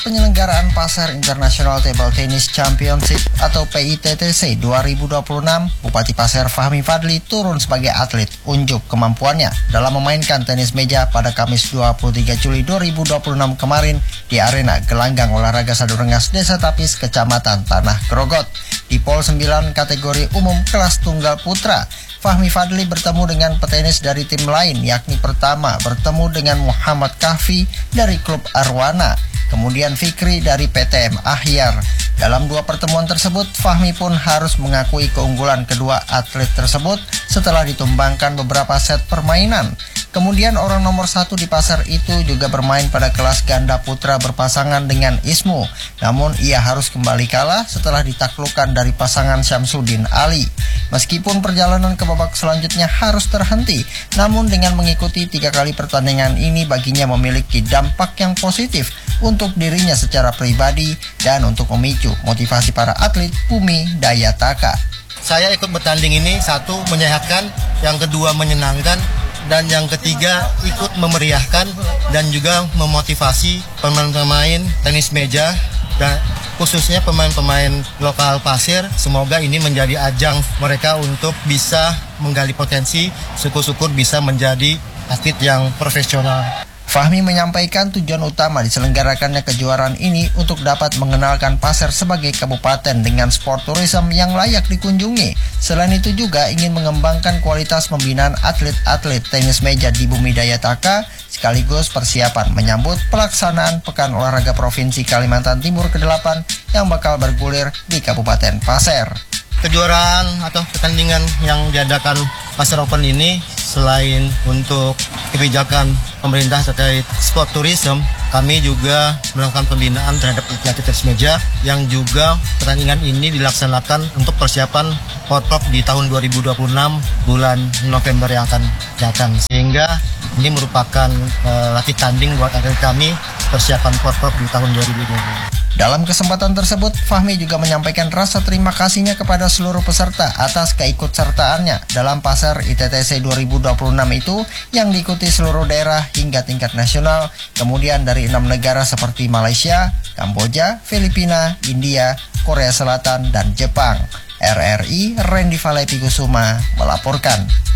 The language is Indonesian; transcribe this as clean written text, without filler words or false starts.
Penyelenggaraan Pasar International Table Tennis Championship atau PITTC 2026, Bupati Pasir Fahmi Fadli turun sebagai atlet unjuk kemampuannya dalam memainkan tenis meja pada Kamis 23 Juli 2026 kemarin di arena Gelanggang Olahraga Sadurengas, Desa Tapis, Kecamatan Tanah Grogot. Di Pol 9 kategori umum kelas tunggal putra, Fahmi Fadli bertemu dengan petenis dari tim lain, yakni pertama bertemu dengan Muhammad Kahfi dari klub Arwana, kemudian Fikri dari PTM Ahyar. Dalam dua pertemuan tersebut, Fahmi pun harus mengakui keunggulan kedua atlet tersebut setelah ditumbangkan beberapa set permainan. Kemudian orang nomor satu di pasar itu juga bermain pada kelas ganda putra berpasangan dengan Ismu. Namun ia harus kembali kalah setelah ditaklukkan dari pasangan Syamsuddin Ali. Meskipun perjalanan ke babak selanjutnya harus terhenti, namun dengan mengikuti 3 kali pertandingan ini baginya memiliki dampak yang positif untuk dirinya secara pribadi dan untuk memicu motivasi para atlet Bumi Daya Taka. Saya ikut bertanding ini, satu menyehatkan, yang kedua menyenangkan, dan yang ketiga ikut memeriahkan dan juga memotivasi pemain-pemain tenis meja dan khususnya pemain-pemain lokal Pasir. Semoga ini menjadi ajang mereka untuk bisa menggali potensi, syukur-syukur bisa menjadi atlet yang profesional. Fahmi menyampaikan tujuan utama diselenggarakannya kejuaraan ini untuk dapat mengenalkan Pasir sebagai kabupaten dengan sport tourism yang layak dikunjungi. Selain itu juga ingin mengembangkan kualitas pembinaan atlet-atlet tenis meja di Bumi Daya Taka, sekaligus persiapan menyambut pelaksanaan Pekan Olahraga Provinsi Kalimantan Timur ke-8 yang bakal bergulir di Kabupaten Pasir. Kejuaraan atau pertandingan yang diadakan Pasir Open ini selain untuk kebijakan pemerintah terkait sport tourism, kami juga melakukan pembinaan terhadap atlet tenis meja yang juga pertandingan ini dilaksanakan untuk persiapan Porprov di tahun 2026 bulan November yang akan datang. Sehingga ini merupakan latih tanding buat atlet kami persiapan Porprov di tahun 2026. Dalam kesempatan tersebut, Fahmi juga menyampaikan rasa terima kasihnya kepada seluruh peserta atas keikutsertaannya dalam Pasar ITTC 2026 itu yang diikuti seluruh daerah hingga tingkat nasional, kemudian dari 6 negara seperti Malaysia, Kamboja, Filipina, India, Korea Selatan, dan Jepang. RRI Randy Valepi Kusuma melaporkan.